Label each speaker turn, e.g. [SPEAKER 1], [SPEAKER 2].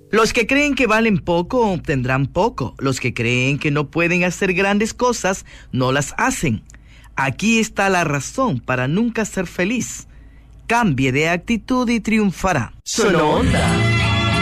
[SPEAKER 1] Los que creen que valen poco obtendrán poco. Los que creen que no pueden hacer grandes cosas no las hacen. Aquí está la razón para nunca ser feliz. Cambie de actitud y triunfará.
[SPEAKER 2] Sonó Onda.